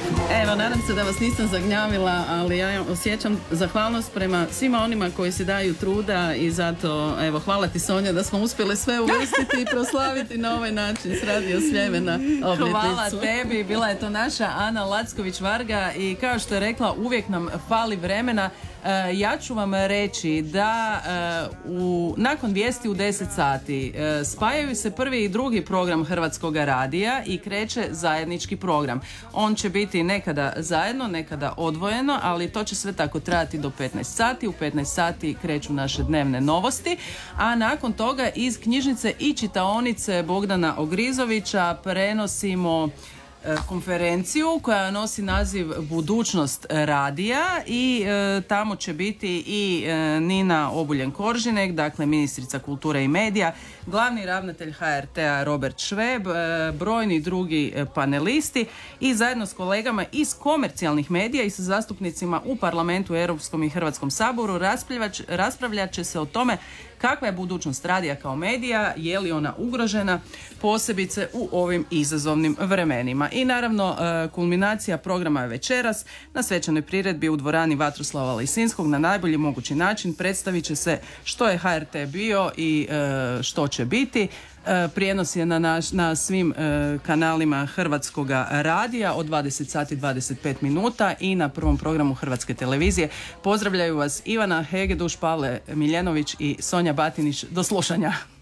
Evo, nadam se da vas nisam zagnjavila, ali ja osjećam zahvalnost prema svima onima koji si daju truda i zato, evo, hvala ti Sonja da smo uspjeli sve uvrstiti i proslaviti na ovaj način s Radio Sljemena obljetnicu. Hvala tebi, bila je to naša Ana Lacković-Varga i kao što je rekla, uvijek nam fali vremena. Ja ću vam reći da nakon vijesti u 10 sati spajaju se prvi i drugi program Hrvatskog radija i kreće zajednički program. On će biti nekada zajedno, nekada odvojeno, ali to će sve tako trajati do 15 sati. U 15 sati kreću naše dnevne novosti, a nakon toga iz knjižnice i čitaonice Bogdana Ogrizovića prenosimo konferenciju koja nosi naziv Budućnost radija i tamo će biti i Nina Obuljen-Koržinek, dakle ministrica kulture i medija, glavni ravnatelj HRT-a Robert Šveb, brojni drugi panelisti i zajedno s kolegama iz komercijalnih medija i sa zastupnicima u Parlamentu, Europskom i Hrvatskom saboru raspravljat će se o tome kakva je budućnost radija kao medija, je li ona ugrožena, posebice u ovim izazovnim vremenima. I naravno, kulminacija programa je večeras na svečanoj priredbi u dvorani Vatroslava Lisinskog. Na najbolji mogući način predstavit će se što je HRT bio i što će biti. Prijenos je na svim kanalima Hrvatskoga radija od 20 sati 25 minuta i na prvom programu Hrvatske televizije. Pozdravljaju vas Ivana Hegeduš, Pavle Miljenović i Sonja Batinić. Do slušanja.